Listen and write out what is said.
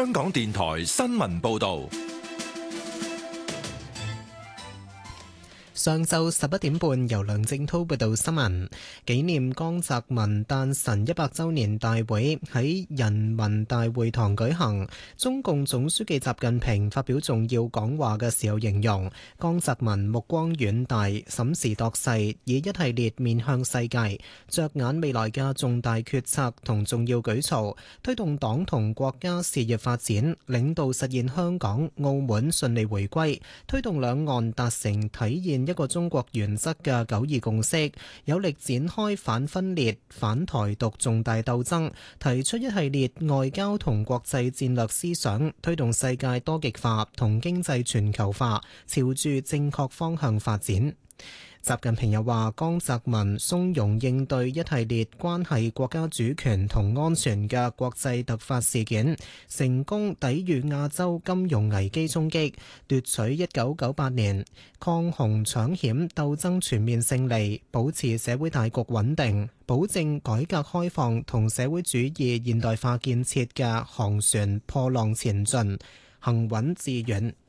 香港電台新聞報道。 上晝11點半，由梁正滔報道新聞。紀念江澤民誕辰100週年大會喺人民大會堂舉行。中共總書記習近平發表重要講話嘅時候形容，江澤民目光遠大，審時度勢，以一系列面向世界、着眼未來嘅重大決策同重要舉措，推動黨同國家事業發展，領導實現香港、澳門順利回歸，推動兩岸達成體現一個中國原則嘅九二共識，有力展開反分裂、反台獨重大鬥爭，提出一系列外交同國際戰略思想，推動世界多極化同經濟全球化朝住正確方向發展。習近平又話，江澤民從容應對一系列關係國家主權同安全嘅國際突發事件，成功抵禦亞洲金融危機衝擊，奪取1998年抗洪搶險鬥爭全面勝利，保持社會大局穩定，保證改革開放同社會主義現代化建設嘅航船破浪前進，行穩致遠。